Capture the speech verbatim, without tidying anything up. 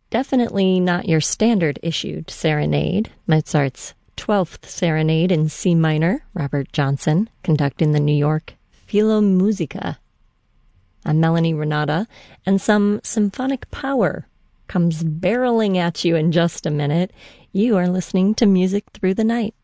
definitely not your standard issued serenade. Mozart's twelfth Serenade in C minor, Robert Johnson conducting the New York Philharmonica. I'm Melanie Renata, and some symphonic power comes barreling at you in just a minute. You are listening to Music Through the Night.